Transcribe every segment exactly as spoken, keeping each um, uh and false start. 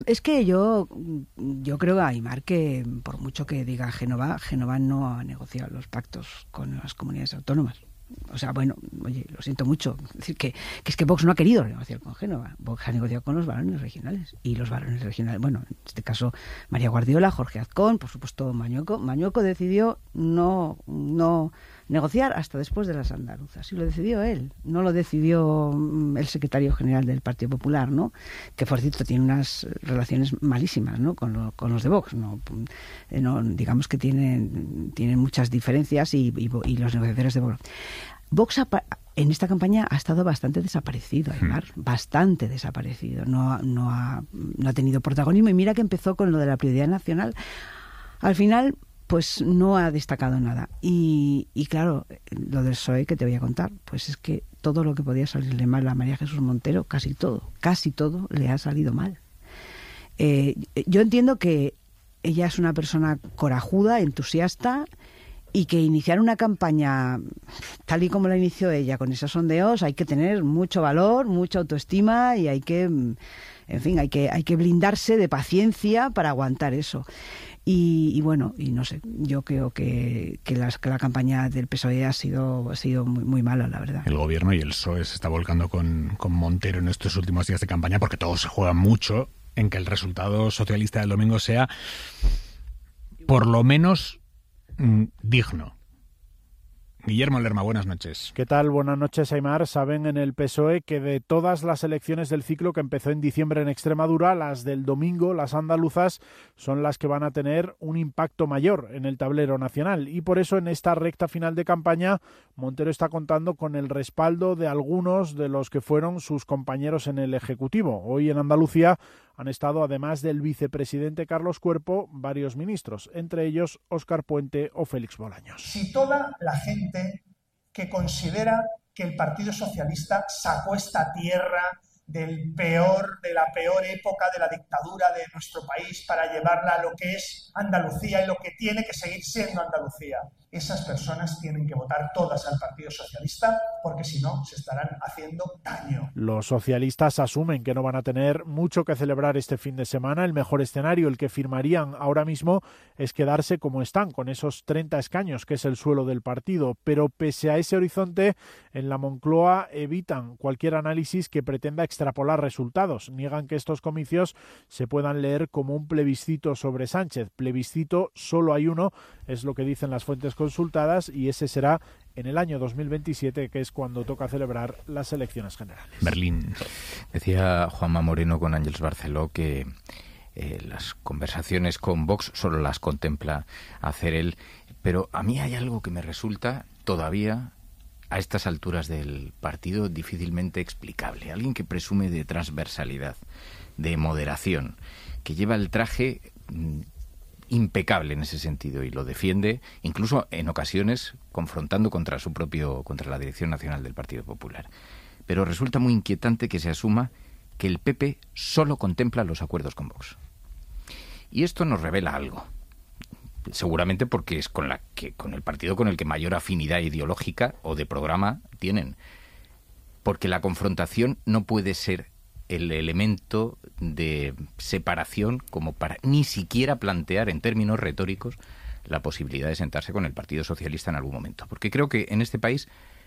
Es que yo yo creo, Aimar, que por mucho que diga Génova, Génova no ha negociado los pactos con las comunidades autónomas. O sea, bueno, oye, lo siento mucho. Es decir, que, que es que Vox no ha querido negociar con Génova. Vox ha negociado con los varones regionales. Y los varones regionales, bueno, en este caso María Guardiola, Jorge Azcón, por supuesto Mañueco. Mañueco decidió no, no negociar hasta después de las andaluzas. Y lo decidió él. No lo decidió el secretario general del Partido Popular, ¿no? Que, por cierto, tiene unas relaciones malísimas, ¿no? Con, lo, con los de Vox, ¿no? No, digamos que tienen, tienen muchas diferencias y, y, y los negociadores de Vox. Vox en esta campaña ha estado bastante desaparecido, Aimar, hmm. bastante desaparecido. No, no, ha, no ha tenido protagonismo y mira que empezó con lo de la prioridad nacional. Al final, pues no ha destacado nada. Y, y claro, lo del P S O E que te voy a contar, pues es que todo lo que podía salirle mal a María Jesús Montero, casi todo, casi todo le ha salido mal. Eh, yo entiendo que ella es una persona corajuda, entusiasta, y que iniciar una campaña tal y como la inició ella, con esos sondeos, hay que tener mucho valor, mucha autoestima y hay que, en fin, hay que, hay que blindarse de paciencia para aguantar eso. Y, y bueno, y no sé, yo creo que, que, las, que la campaña del P S O E ha sido, ha sido muy, muy mala, la verdad. El gobierno y el P S O E se está volcando con, con Montero en estos últimos días de campaña porque todos se juegan mucho en que el resultado socialista del domingo sea por lo menos digno. Guillermo Lerma, buenas noches. ¿Qué tal? Buenas noches, Aimar. Saben en el P S O E que de todas las elecciones del ciclo que empezó en diciembre en Extremadura, las del domingo, las andaluzas, son las que van a tener un impacto mayor en el tablero nacional. Y por eso en esta recta final de campaña, Montero está contando con el respaldo de algunos de los que fueron sus compañeros en el Ejecutivo. Hoy en Andalucía han estado, además del vicepresidente Carlos Cuerpo, varios ministros, entre ellos Óscar Puente o Félix Bolaños. Si toda la gente que considera que el Partido Socialista sacó esta tierra del peor, de la peor época de la dictadura de nuestro país para llevarla a lo que es Andalucía y lo que tiene que seguir siendo Andalucía, esas personas tienen que votar todas al Partido Socialista porque si no se estarán haciendo daño. Los socialistas asumen que no van a tener mucho que celebrar este fin de semana. El mejor escenario, el que firmarían ahora mismo, es quedarse como están, con esos treinta escaños, que es el suelo del partido. Pero pese a ese horizonte, en la Moncloa evitan cualquier análisis que pretenda extrapolar resultados. Niegan que estos comicios se puedan leer como un plebiscito sobre Sánchez. Plebiscito solo hay uno, es lo que dicen las fuentes consultadas, y ese será en el año dos mil veintisiete, que es cuando toca celebrar las elecciones generales. Berlín. Decía Juanma Moreno con Ángeles Barceló que eh, las conversaciones con Vox solo las contempla hacer él, pero a mí hay algo que me resulta todavía, a estas alturas del partido, difícilmente explicable. Alguien que presume de transversalidad, de moderación, que lleva el traje mmm, impecable en ese sentido y lo defiende, incluso en ocasiones confrontando contra su propio, contra la Dirección Nacional del Partido Popular. Pero resulta muy inquietante que se asuma que el P P solo contempla los acuerdos con Vox. Y esto nos revela algo. Seguramente porque es con la que con el partido con el que mayor afinidad ideológica o de programa tienen. Porque la confrontación no puede ser el elemento de separación como para ni siquiera plantear en términos retóricos la posibilidad de sentarse con el Partido Socialista en algún momento. Porque creo que en este país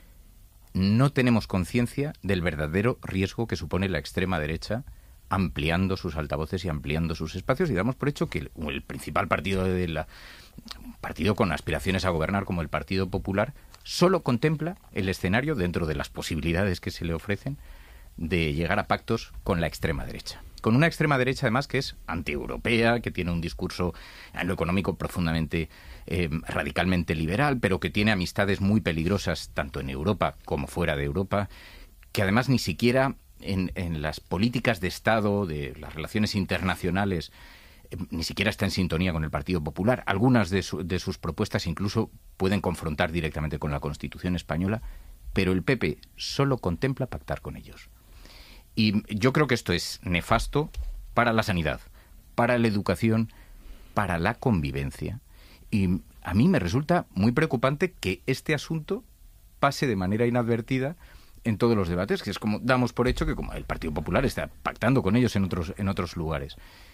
no tenemos conciencia del verdadero riesgo que supone la extrema derecha ampliando sus altavoces y ampliando sus espacios, y damos por hecho que el, el principal partido de la un partido con aspiraciones a gobernar como el Partido Popular solo contempla el escenario, dentro de las posibilidades que se le ofrecen, de llegar a pactos con la extrema derecha. Con una extrema derecha, además, que es antieuropea, que tiene un discurso en lo económico profundamente, eh, radicalmente liberal, pero que tiene amistades muy peligrosas tanto en Europa como fuera de Europa, que además ni siquiera en, en las políticas de Estado, de las relaciones internacionales, eh, ni siquiera está en sintonía con el Partido Popular. Algunas de, su, de sus propuestas incluso pueden confrontar directamente con la Constitución española, pero el P P solo contempla pactar con ellos. Y yo creo que esto es nefasto para la sanidad, para la educación, para la convivencia. Y a mí me resulta muy preocupante que este asunto pase de manera inadvertida en todos los debates, que es como damos por hecho que como el Partido Popular está pactando con ellos en otros, en otros lugares.